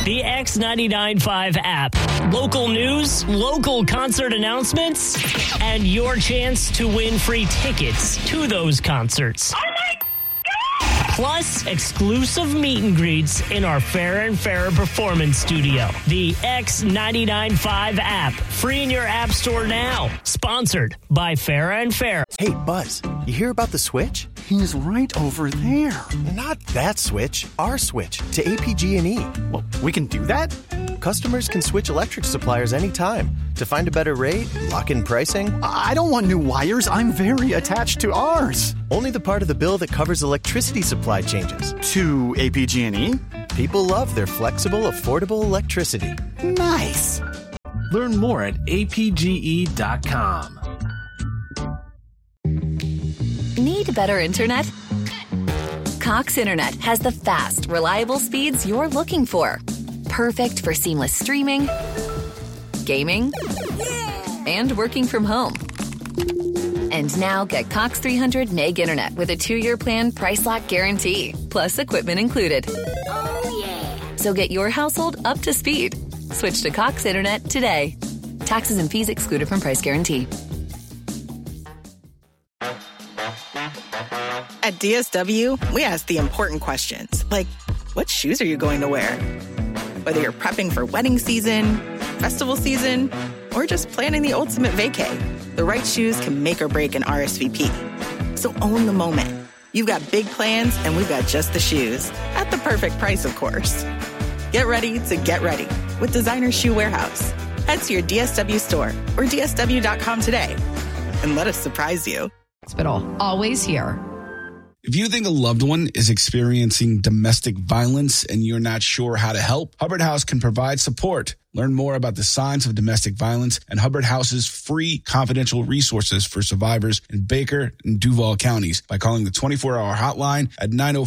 The X99.5 app. Local news, local concert announcements, and your chance to win free tickets to those concerts. Plus, exclusive meet and greets in our Farrah and Farrah Performance Studio. The X99.5 app. Free in your app store now. Sponsored by Farrah and Farrah. Hey, Buzz, you hear about the switch? He's right over there. Not that switch, our switch to APG&E. Well, we can do that? Customers can switch electric suppliers anytime to find a better rate, lock in pricing. I don't want new wires. I'm very attached to ours. Only the part of the bill that covers electricity supply changes. To APG&E? People love their flexible, affordable electricity. Nice. Learn more at apge.com. Need better internet? Cox Internet has the fast, reliable speeds you're looking for. Perfect for seamless streaming, gaming, and working from home. And now get Cox 300 meg internet with a 2-year plan price lock guarantee, plus equipment included. Oh, yeah. So get your household up to speed. Switch to Cox Internet today. Taxes and fees excluded from price guarantee. At DSW, we ask the important questions, like, what shoes are you going to wear? Whether you're prepping for wedding season, festival season, or just planning the ultimate vacay, the right shoes can make or break an RSVP. So own the moment. You've got big plans, and we've got just the shoes. At the perfect price, of course. Get ready to get ready with Designer Shoe Warehouse. Head to your DSW store or DSW.com today and let us surprise you. Hospital, always here. If you think a loved one is experiencing domestic violence and you're not sure how to help, Hubbard House can provide support. Learn more about the signs of domestic violence and Hubbard House's free confidential resources for survivors in Baker and Duval counties by calling the 24-hour hotline at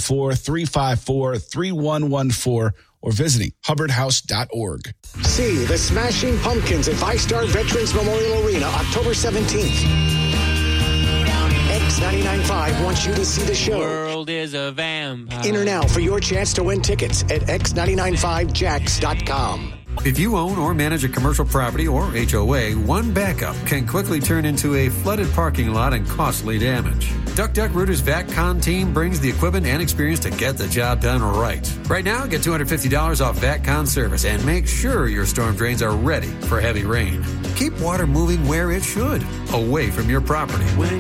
904-354-3114 or visiting hubbardhouse.org. See the Smashing Pumpkins at Five-Star Veterans Memorial Arena October 17th. X99.5 wants you to see the show. World is a vampire. Enter now for your chance to win tickets at x995jacks.com. If you own or manage a commercial property or HOA, one backup can quickly turn into a flooded parking lot and costly damage. Duck Rooter's VACCon team brings the equipment and experience to get the job done right. Right now, get $250 off VACCon service and make sure your storm drains are ready for heavy rain. Keep water moving where it should, away from your property.